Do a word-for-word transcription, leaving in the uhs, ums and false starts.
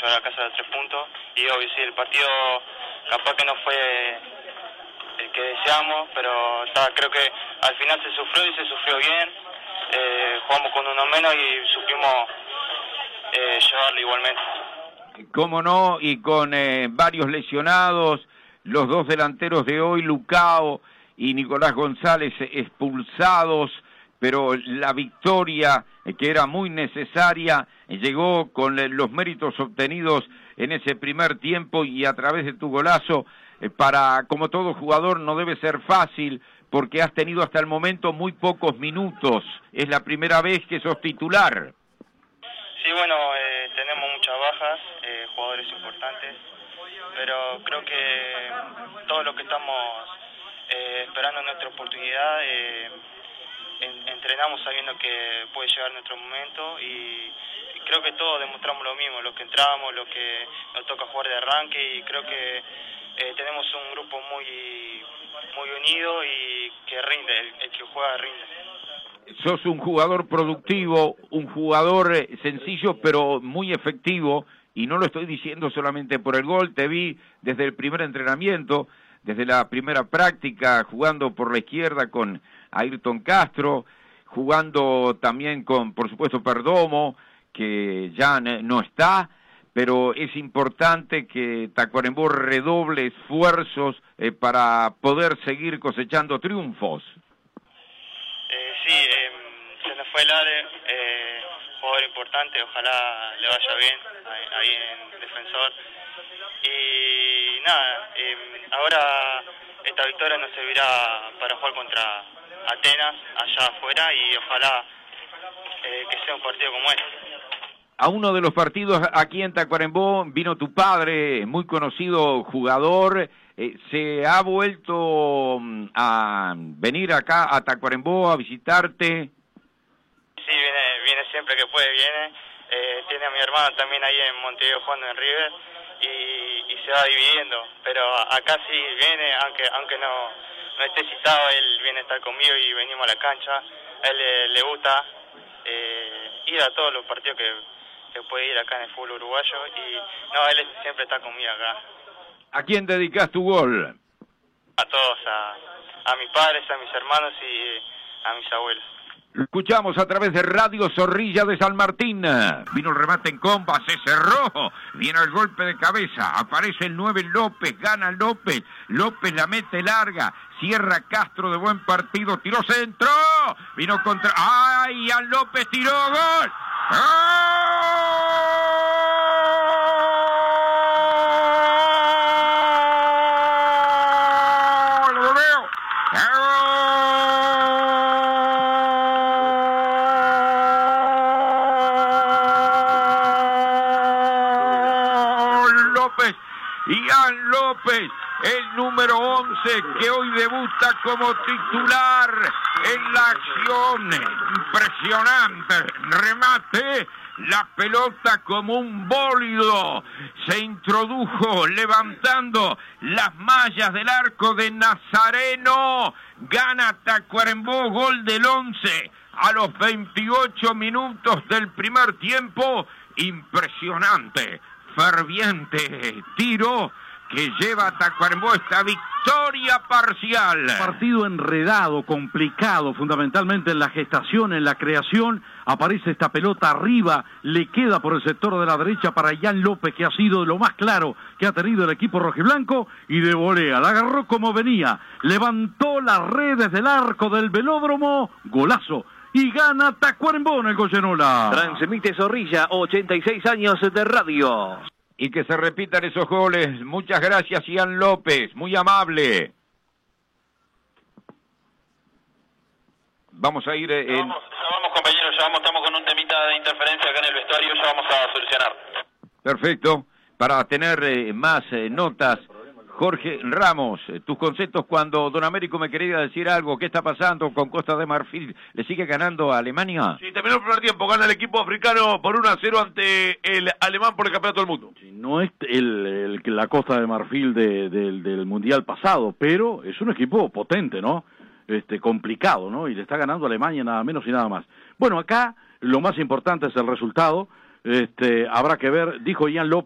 llevar a casa de tres puntos. Y obvio, sí, el partido capaz que no fue el que deseamos, pero ta, creo que al final se sufrió y se sufrió bien. Eh, jugamos con uno menos y supimos eh, llevarlo igualmente. Cómo no, y con eh, varios lesionados, los dos delanteros de hoy, Lucao y Nicolás González, expulsados, pero la victoria, eh, que era muy necesaria, eh, llegó con eh, los méritos obtenidos en ese primer tiempo y a través de tu golazo. Eh, para, como todo jugador, no debe ser fácil, porque has tenido hasta el momento muy pocos minutos. Es la primera vez que sos titular. Sí, bueno, eh, tenemos muchas bajas, eh, jugadores importantes, pero creo que todos los que estamos eh, esperando nuestra oportunidad, eh, en, entrenamos sabiendo que puede llegar nuestro momento y, y creo que todos demostramos lo mismo, los que entramos, los que nos toca jugar de arranque, y creo que eh, tenemos un grupo muy, muy unido y que rinde, el, el que juega rinde. Sos un jugador productivo, un jugador sencillo pero muy efectivo, y no lo estoy diciendo solamente por el gol. Te vi desde el primer entrenamiento, desde la primera práctica, jugando por la izquierda con Ayrton Castro, jugando también con, por supuesto, Perdomo, que ya no está, pero es importante que Tacuarembó redoble esfuerzos eh, para poder seguir cosechando triunfos. Sí, eh, se nos fue el área, eh, jugador importante, ojalá le vaya bien ahí, ahí en Defensor. Y nada, eh, ahora esta victoria nos servirá para jugar contra Atenas allá afuera, y ojalá eh, que sea un partido como este. A uno de los partidos aquí en Tacuarembó vino tu padre, muy conocido jugador. Eh, ¿Se ha vuelto a venir acá a Tacuarembó a visitarte? Sí, viene, viene siempre que puede, viene. Eh, tiene a mi hermano también ahí en Montevideo jugando en River, y, y se va dividiendo. Pero acá sí viene, aunque aunque no, no esté citado, él viene a estar conmigo y venimos a la cancha. A él le, le gusta eh, ir a todos los partidos que, que puede ir acá en el fútbol uruguayo, y no, él siempre está conmigo acá. ¿A quién dedicás tu gol? A todos, a, a mis padres, a mis hermanos y a mis abuelos. Lo escuchamos a través de Radio Zorrilla de San Martín. Vino el remate en comba, se cerró. Viene el golpe de cabeza. Aparece el nueve López, gana López. López la mete larga. Cierra Castro de buen partido. Tiró centro. Vino contra... ¡Ay! Ian López tiró. ¡Gol! ¡Gol! Ian López, el número once, que hoy debuta como titular en la acción. Impresionante remate, la pelota como un bólido se introdujo levantando las mallas del arco de Nazareno. Gana Tacuarembó, gol del once a los veintiocho minutos del primer tiempo. Impresionante, ferviente tiro que lleva a Tacuarembó esta victoria parcial. Partido enredado, complicado, fundamentalmente en la gestación, en la creación. Aparece esta pelota arriba, le queda por el sector de la derecha para Ian López, que ha sido lo más claro que ha tenido el equipo rojiblanco, y de volea, la agarró como venía, levantó las redes del arco del velódromo, golazo. Y gana Tacuarembó en el Goyenola. Transmite Zorrilla, ochenta y seis años de radio. Y que se repitan esos goles. Muchas gracias, Ian López, muy amable. Vamos a ir... En... Ya vamos, ya vamos, compañeros, ya vamos, estamos con un temita de interferencia acá en el vestuario, ya vamos a solucionar. Perfecto. Para tener eh, más eh, notas, Jorge Ramos, eh, tus conceptos cuando Don Américo me quería decir algo. ¿Qué está pasando con Costa de Marfil? ¿Le sigue ganando a Alemania? Sí, terminó el primer tiempo, gana el equipo africano por uno a cero ante el alemán por el campeonato del mundo. Sí, no es el, el, la Costa de Marfil de, de, del Mundial pasado, pero es un equipo potente, ¿no? Este, complicado, ¿no? Y le está ganando a Alemania nada menos y nada más. Bueno, acá lo más importante es el resultado. Este, habrá que ver, dijo Ian López.